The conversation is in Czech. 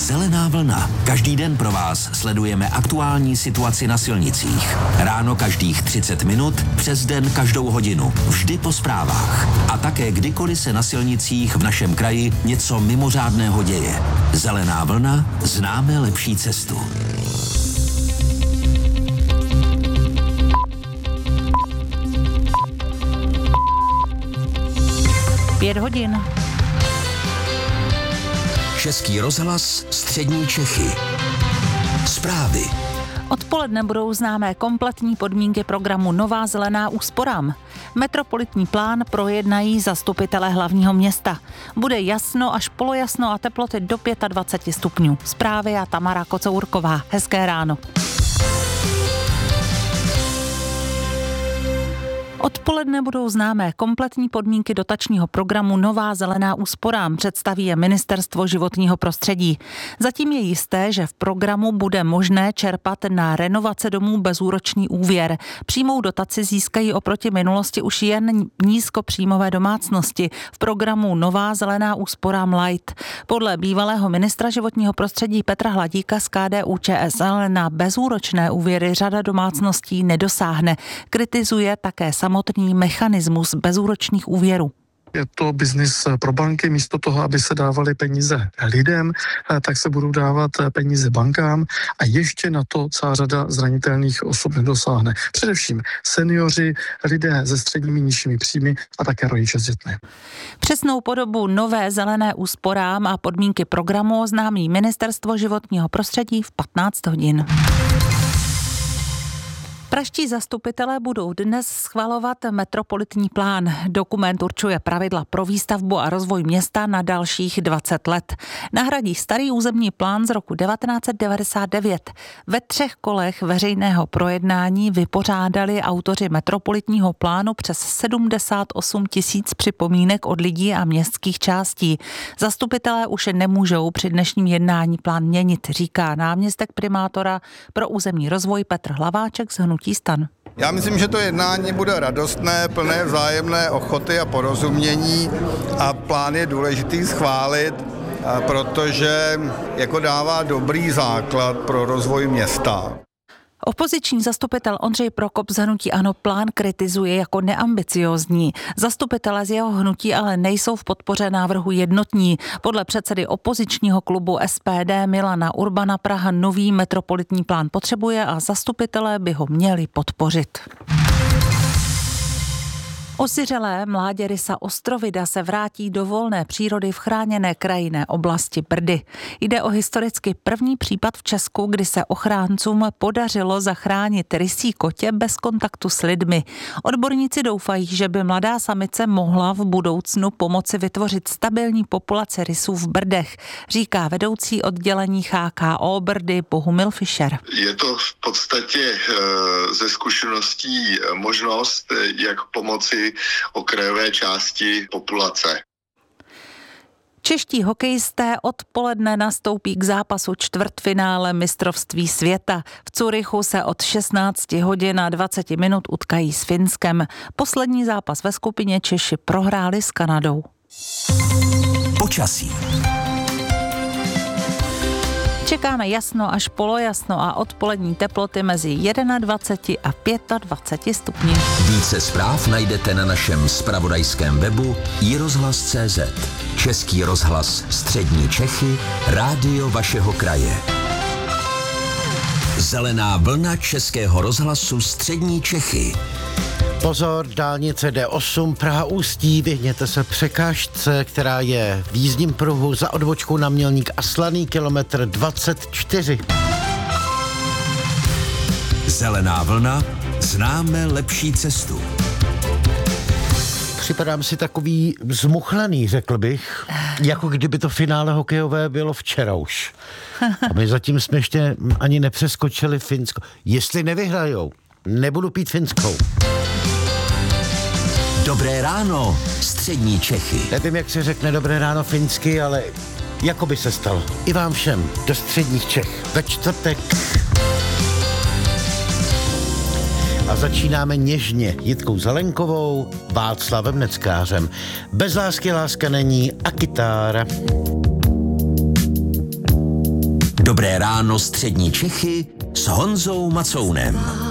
Zelená vlna. Každý den pro vás sledujeme aktuální situaci na silnicích. Ráno každých 30 minut, přes den každou hodinu. Vždy po zprávách. A také kdykoliv se na silnicích v našem kraji něco mimořádného děje. Zelená vlna. Známe lepší cestu. 5 hodin. Český rozhlas, střední Čechy. Zprávy. Odpoledne budou známé kompletní podmínky programu Nová zelená úsporám. Metropolitní plán projednají zastupitelé hlavního města. Bude jasno až polojasno a teploty do 25 stupňů. Zprávy a Tamara Kocourková. Hezké ráno. Odpoledne budou známé kompletní podmínky dotačního programu Nová zelená úsporám, představí je Ministerstvo životního prostředí. Zatím je jisté, že v programu bude možné čerpat na renovace domů bezúročný úvěr. Přímou dotaci získají oproti minulosti už jen nízkopříjmové domácnosti v programu Nová zelená úsporám Light. Podle bývalého ministra životního prostředí Petra Hladíka z KDU-ČSL na bezúročné úvěry řada domácností nedosáhne. Kritizuje také samotný mechanismus bezúročných úvěrů. Je to biznis pro banky, místo toho, aby se dávaly peníze lidem, tak se budou dávat peníze bankám a ještě na to celá řada zranitelných osob nedosáhne. Především seniori, lidé se středními nižšími příjmy a také rodiče s dětmi. Přesnou podobu Nové zelené úsporám a podmínky programu oznámí Ministerstvo životního prostředí v 15 hodin. Pražští zastupitelé budou dnes schvalovat metropolitní plán. Dokument určuje pravidla pro výstavbu a rozvoj města na dalších 20 let. Nahradí starý územní plán z roku 1999. Ve 3 kolech veřejného projednání vypořádali autoři metropolitního plánu přes 78 000 připomínek od lidí a městských částí. Zastupitelé už nemůžou při dnešním jednání plán měnit, říká náměstek primátora pro územní rozvoj Petr Hlaváček z hnutí STAN. Já myslím, že to jednání bude radostné, plné vzájemné ochoty a porozumění a plán je důležitý schválit, protože jako dává dobrý základ pro rozvoj města. Opoziční zastupitel Ondřej Prokop z hnutí ANO plán kritizuje jako neambiciózní. Zastupitelé z jeho hnutí ale nejsou v podpoře návrhu jednotní. Podle předsedy opozičního klubu SPD Milana Urbana Praha nový metropolitní plán potřebuje a zastupitelé by ho měli podpořit. Osiřelé mládě rysa ostrovida se vrátí do volné přírody v chráněné krajinné oblasti Brdy. Jde o historicky první případ v Česku, kdy se ochráncům podařilo zachránit rysí kotě bez kontaktu s lidmi. Odborníci doufají, že by mladá samice mohla v budoucnu pomoci vytvořit stabilní populaci rysů v Brdech, říká vedoucí oddělení HKO Brdy Bohumil Fischer. Je to v podstatě ze zkušeností možnost, jak pomoci okrajové části populace. Čeští hokejisté odpoledne nastoupí k zápasu čtvrtfinále mistrovství světa. V Curychu se od 16 hodin a 20 minut utkají s Finskem. Poslední zápas ve skupině Češi prohráli s Kanadou. Počasí. Čekáme jasno až polojasno a odpolední teploty mezi 21 a 25 stupni. Více zpráv najdete na našem zpravodajském webu iRozhlas.cz. Český rozhlas střední Čechy, rádio vašeho kraje. Zelená vlna Českého rozhlasu střední Čechy. Pozor, dálnice D8 Praha-Ústí, vyhněte se překážce, která je v jízdním pruhu za odbočkou na Mělník a Slaný, kilometr 24. Zelená vlna, známe lepší cestu. Připadám si takový zmuchlaný, řekl bych, jako kdyby to finále hokejové bylo včera už. A my zatím jsme ještě ani nepřeskočili Finsko. Jestli nevyhrajou, nebudu pít finskou. Dobré ráno, střední Čechy. Nevím, jak se řekne dobré ráno finsky, ale jako by se stalo. I vám všem do středních Čech ve čtvrtek. A začínáme něžně Jitkou Zelenkovou, Václavem Neckářem. Bez lásky láska není a kytára. Dobré ráno střední Čechy s Honzou Macounem.